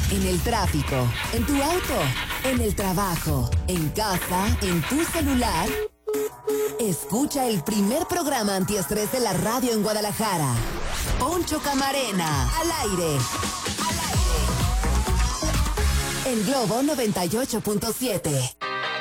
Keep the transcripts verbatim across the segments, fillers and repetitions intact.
En el tráfico, en tu auto, en el trabajo, en casa, en tu celular. Escucha el primer programa antiestrés de la radio en Guadalajara. Poncho Camarena, al aire. Al aire. En Globo noventa y ocho punto siete.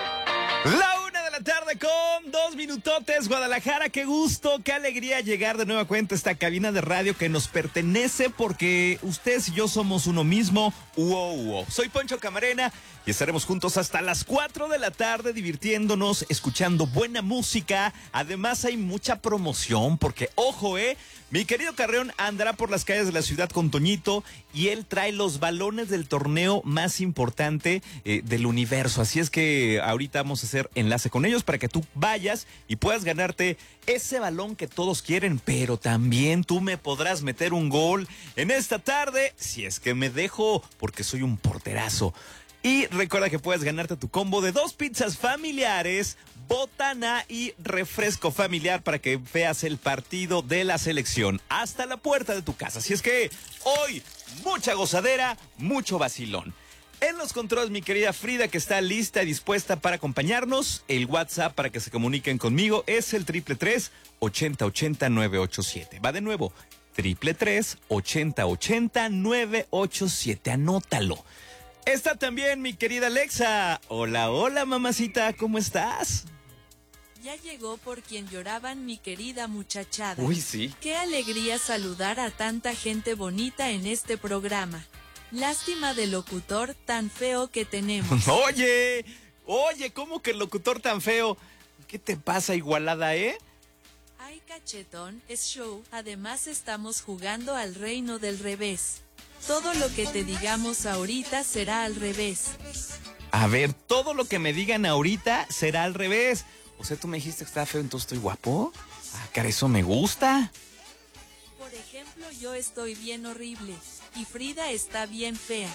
La una de la tarde con dos minutotes, Guadalajara. Qué gusto, qué alegría llegar de nueva cuenta a esta cabina de radio que nos pertenece porque ustedes y yo somos uno mismo. Wow, wow. Soy Poncho Camarena y estaremos juntos hasta las cuatro de la tarde divirtiéndonos, escuchando buena música. Además hay mucha promoción porque, ojo, eh, mi querido Carreón andará por las calles de la ciudad con Toñito y él trae los balones del torneo más importante eh, del universo. Así es que ahorita vamos a hacer enlace con ellos para que tú vayas y puedas ganarte ese balón que todos quieren, pero también tú me podrás meter un gol en esta tarde si es que me dejo, porque soy un porterazo. Y recuerda que puedes ganarte tu combo de dos pizzas familiares, botana y refresco familiar para que veas el partido de la selección hasta la puerta de tu casa. Así es que hoy, mucha gozadera, mucho vacilón. En los controles, mi querida Frida, que está lista y dispuesta para acompañarnos. El WhatsApp para que se comuniquen conmigo es el triple tres, ochenta ochenta, nueve ocho siete. Va de nuevo, triple tres, ochenta ochenta, nueve ocho siete. Anótalo. Está también mi querida Alexa. Hola, hola, mamacita, ¿cómo estás? Ya llegó por quien lloraban, mi querida muchachada. Uy, sí. Qué alegría saludar a tanta gente bonita en este programa. Lástima del locutor tan feo que tenemos. Oye, oye, ¿cómo que el locutor tan feo? ¿Qué te pasa, igualada, eh? Ay, cachetón, es show. Además estamos jugando al reino del revés. Todo lo que te digamos ahorita será al revés. A ver, todo lo que me digan ahorita será al revés. O sea, tú me dijiste que estaba feo, entonces estoy guapo. Ah, cara, eso me gusta. Por ejemplo, yo estoy bien horrible y Frida está bien fea.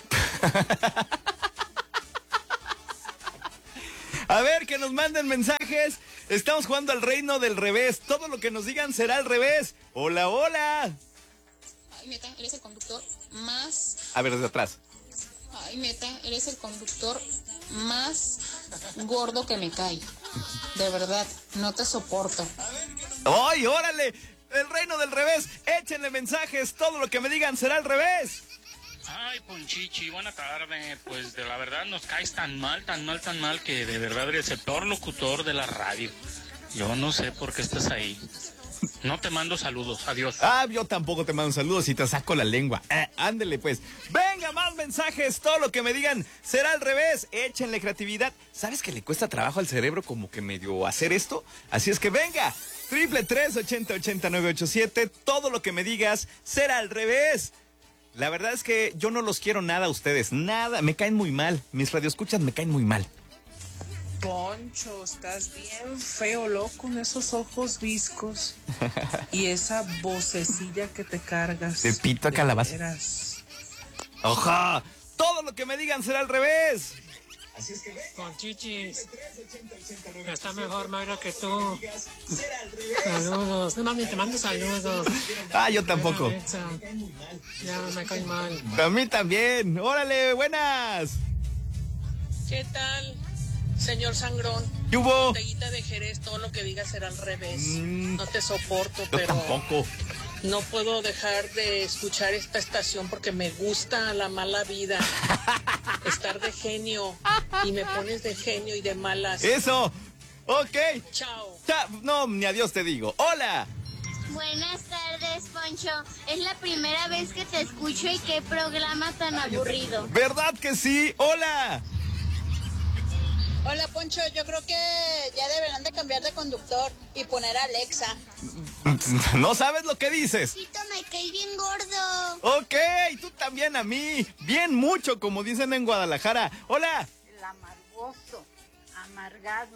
A ver, que nos manden mensajes. Estamos jugando al reino del revés. Todo lo que nos digan será al revés. Hola, hola. Ay, neta, eres el conductor más... A ver, desde atrás. Ay, neta, eres el conductor más gordo que me cae. De verdad, no te soporto. ¡Ay, órale! El reino del revés. Échenle mensajes. Todo lo que me digan será al revés. Ay, Ponchichi, buena tarde. Pues de la verdad nos caes tan mal, tan mal, tan mal que de verdad eres el peor locutor de la radio. Yo no sé por qué estás ahí. No te mando saludos, adiós. Ah, yo tampoco te mando saludos y te saco la lengua. Eh, ándele pues. Venga, más mensajes. Todo lo que me digan será al revés. Échenle creatividad. ¿Sabes que le cuesta trabajo al cerebro como que medio hacer esto? Así es que venga. Triple tres, ochenta ochenta, nueve ocho siete. Todo lo que me digas será al revés. La verdad es que yo no los quiero nada a ustedes. Nada. Me caen muy mal. Mis radioescuchas me caen muy mal. Poncho, estás bien feo, loco, con esos ojos viscos y esa vocecilla que te cargas. Te pito a de calabaza. veras. ¡Oja! Todo lo que me digan será al revés. Ponchichis, está mejor Mayra que tú. Saludos, no mami, te mando saludos. Ah, yo tampoco. Alexa, ya me cae mal. A mí también. Órale, buenas. ¿Qué tal, señor Sangrón? ¿Qué hubo? Botellita de Jerez, todo lo que digas será al revés. Mm, no te soporto, yo pero tampoco. no puedo dejar de escuchar esta estación porque me gusta la mala vida. Estar de genio y me pones de genio y de malas. Eso. Ok. Chao. Cha- no, ni adiós te digo. Hola. Buenas tardes, Poncho. Es la primera vez que te escucho y qué programa tan aburrido. ¿Verdad que sí? Hola. Hola, Poncho, yo creo que ya deberán de cambiar de conductor y poner a Alexa. No sabes lo que dices. Tito, me caí bien gordo. Ok, tú también a mí. Bien mucho, como dicen en Guadalajara. Hola. El amargoso, amargado.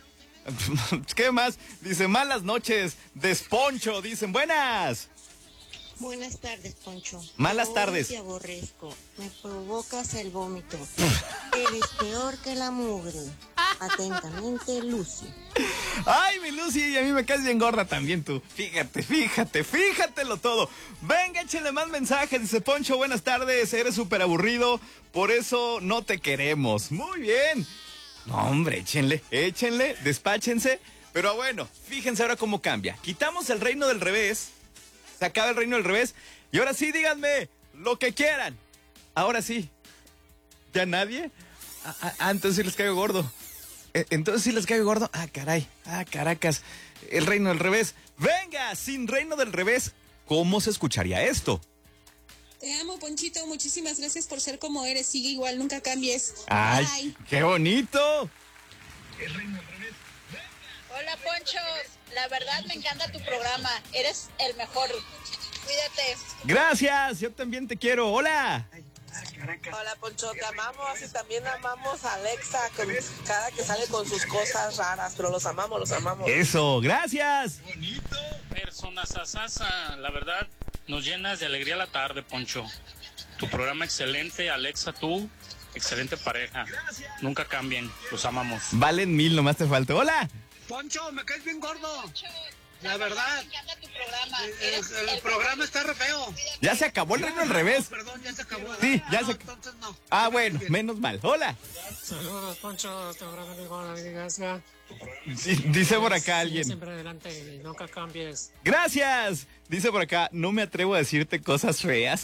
¿Qué más? Dice malas noches. Desponcho, dicen buenas. Buenas tardes, Poncho. Malas Hoy tardes. Te aborrezco. Me provocas el vómito. Eres peor que la mugre. Atentamente, Lucy. Ay, mi Lucy, y a mí me caes bien gorda también tú. Fíjate, fíjate, fíjatelo todo. Venga, échenle más mensajes. Dice Poncho, buenas tardes, eres súper aburrido, por eso no te queremos. Muy bien. No, hombre, échenle, échenle, despáchense. Pero bueno, fíjense ahora cómo cambia. Quitamos el reino del revés, se acaba el reino del revés, y ahora sí, díganme lo que quieran. Ahora sí. ¿Ya nadie? Ah, ah, ah, entonces sí les caigo gordo. Entonces sí les caigo gordo. Ah, caray. Ah, Caracas. El reino del revés. Venga, sin reino del revés, ¿cómo se escucharía esto? Te amo, Ponchito. Muchísimas gracias por ser como eres. Sigue igual, nunca cambies. Ay, Bye. Qué bonito. El reino del revés. Hola, Poncho. La verdad me encanta tu programa. Eres el mejor. Cuídate. Gracias, yo también te quiero. Hola. Hola, Poncho, te amamos y también amamos a Alexa, con cada que sale con sus cosas raras, pero los amamos, los amamos. Eso, gracias. Persona sasasa, la verdad, nos llenas de alegría la tarde, Poncho. Tu programa excelente, Alexa, tú, excelente pareja. Nunca cambien, los amamos. Valen mil, nomás te falta. Hola. Poncho, me caes bien gordo. La verdad. Me encanta tu programa. El, el programa está re feo. Ya se acabó el reino al revés. Perdón, ya se acabó. Sí, ya no, se... entonces no. Ah, bueno, menos mal. Hola. Saludos, Poncho. Este programa de Juan García. Sí, dice por acá alguien. Siempre adelante y nunca cambies. Gracias. Dice por acá, no me atrevo a decirte cosas feas.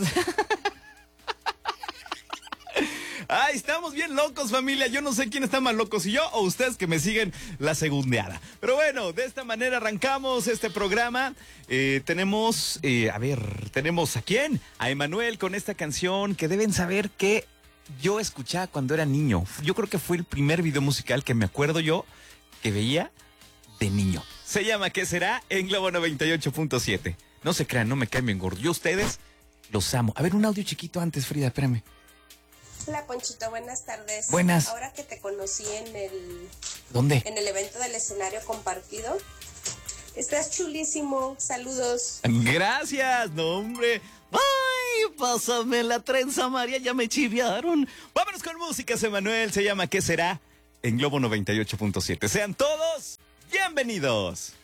Ay, estamos bien locos, familia. Yo no sé quién está más loco, si yo o ustedes que me siguen la segundeada. Pero bueno, de esta manera arrancamos este programa. Eh, tenemos, eh, a ver, tenemos ¿a quién? A Emanuel con esta canción que deben saber que yo escuchaba cuando era niño. Yo creo que fue el primer video musical que me acuerdo yo que veía de niño. Se llama ¿Qué será? En Globo noventa y ocho punto siete. No se crean, no me caen bien gordo. Yo a ustedes los amo. A ver, un audio chiquito antes, Frida, espérame. Hola, Ponchito, buenas tardes. Buenas. Ahora que te conocí en el... ¿Dónde? En el evento del escenario compartido. Estás chulísimo. Saludos. Gracias, no, hombre. Ay, pásame la trenza, María, ya me chiviaron. Vámonos con música, Emanuel. Se llama ¿Qué será? En Globo noventa y ocho punto siete. Sean todos bienvenidos.